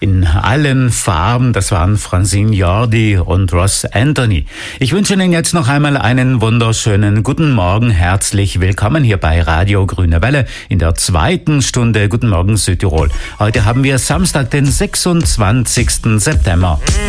in allen Farben. Das waren Francine Jordi und Ross Anthony. Ich wünsche Ihnen jetzt noch einmal einen wunderschönen guten Morgen. Herzlich willkommen hier bei Radio Grüne Welle in der zweiten Stunde. Guten Morgen Südtirol. Heute haben wir Samstag, den 26. September.